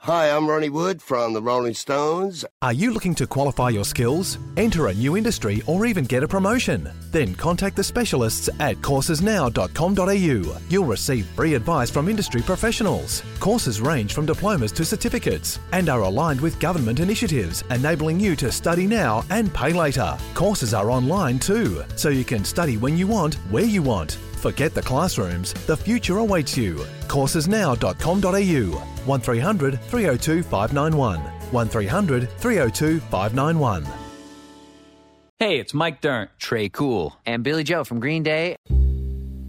Hi, I'm Ronnie Wood from the Rolling Stones. Are you looking to qualify your skills, enter a new industry, or even get a promotion? Then contact the specialists at coursesnow.com.au. You'll receive free advice from industry professionals. Courses range from diplomas to certificates and are aligned with government initiatives, enabling you to study now and pay later. Courses are online too, so you can study when you want, where you want. Forget the classrooms. The future awaits you. Coursesnow.com.au. 1300 302 591. 1300 302 591. Hey, it's Mike Dirnt, Trey Cool, and Billy Joe from Green Day.